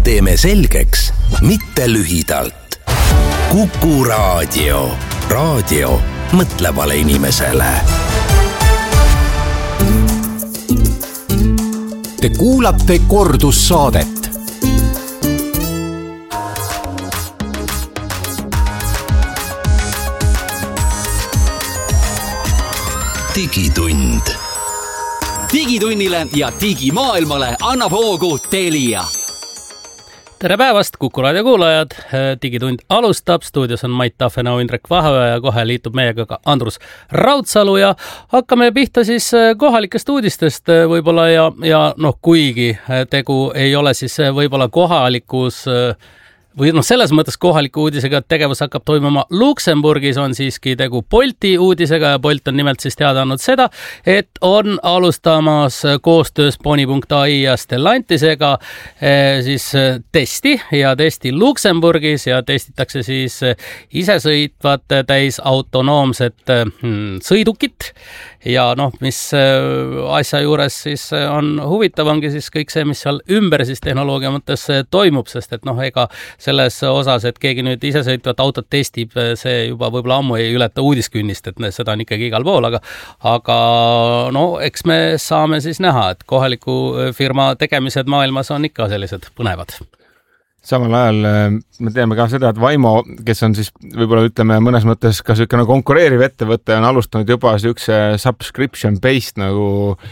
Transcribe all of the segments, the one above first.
teeme selgeks, mitte lühidalt. Kuku Raadio. Raadio mõtlevale inimesele. Te kuulate kordussaadet. Digitund. Digitunnile ja digimaailmale annab hoogu Telia. Tere päevast, Kuku Raadio kuulajad. Digitund alustab. Stuudios on Mait Tafenau, Indrek Vaheoja ja kohe liitub meiega ka Andrus Raudsalu ja hakkame pihta siis kohalikest uudistest võib-olla ja kuigi tegu ei ole siis võib-olla kohalikus või selles mõttes kohaliku uudisega, et tegevus hakkab toimuma Luksemburgis, on siiski tegu Bolti uudisega ja Bolt on nimelt siis teada andnud seda, et on alustamas koostöös Pony.ai ja Stellantisega siis testi Luksemburgis ja testitakse siis isesõitvat täis autonoomset sõidukit ja mis asja juures siis on huvitav, ongi siis kõik see, mis seal ümber siis tehnoloogia mõttes toimub, sest et ega selles osas, et keegi nüüd isesõitvat autot testib, see juba võib-olla ammu ei ületa uudiskünnist, et seda on ikkagi igal pool, aga eks me saame siis näha, et kohaliku firma tegemised maailmas on ikka sellised põnevad. Samal ajal me teame ka seda, et Vaimo, kes on siis võib-olla ütleme mõnes mõttes ka selline konkureeriv ettevõte, on alustanud juba siukse subscription-based nagu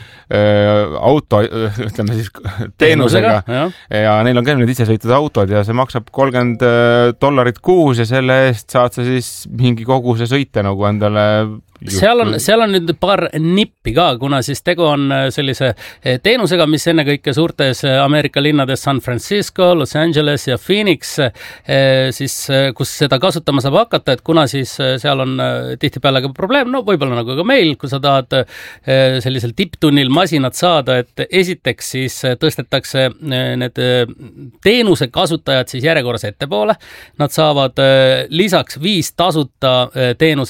auto, ütleme siis teenusega ja neil on ka nüüd isesõitvad autod ja see maksab $30 kuus ja selle eest saad sa siis mingi koguse sõite nagu endale. Seal on nüüd paar nippi ka, kuna siis tegu on sellise teenusega, mis ennekõike suurtes Ameerika linnades San Francisco, Los Angeles ja Phoenix, siis kus seda kasutama saab hakata, et kuna siis seal on tihtipeale ka probleem, võib-olla nagu ka meil, kui sa tahad sellisel tipptunnil masinat saada, et esiteks siis tõstetakse need teenuse kasutajad siis järjekorras ettepoole, nad saavad lisaks 5 tasuta teenuse